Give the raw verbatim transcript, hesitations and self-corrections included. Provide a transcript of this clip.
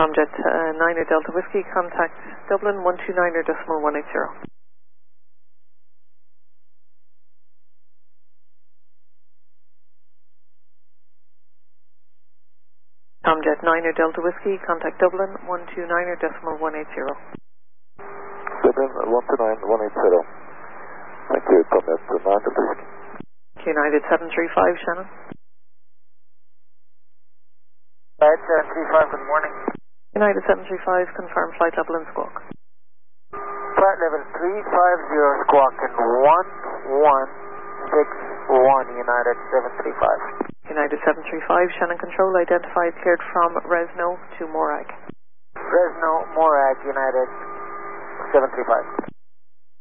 Tomjet uh, niner Delta Whiskey, contact Dublin one two niner decimal one eight zero. Tomjet niner Delta Whiskey, contact Dublin one two niner decimal one eight zero. Dublin one two nine one eight zero. Thank you, Tomjet nine Delta Whiskey. United seven three five, Shannon. United seven three five, good morning. United seven three five, confirm flight level and squawk. Flight level three five zero, squawk in one one six one, United seven three five. United seven three five, Shannon Control, identified, cleared from Resno to Morag. Resno, Morag, United seven three five.